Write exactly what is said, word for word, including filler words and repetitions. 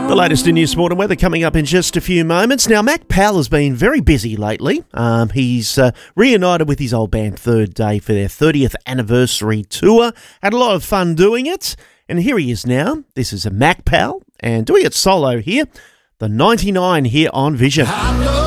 The latest in news, sport and weather coming up in just a few moments. Now, Mac Powell has been very busy lately. Um, he's uh, reunited with his old band Third Day for their thirtieth anniversary tour. Had a lot of fun doing it. And here he is now. This is a Mac Powell and doing it solo here. The ninety-nine here on Vision.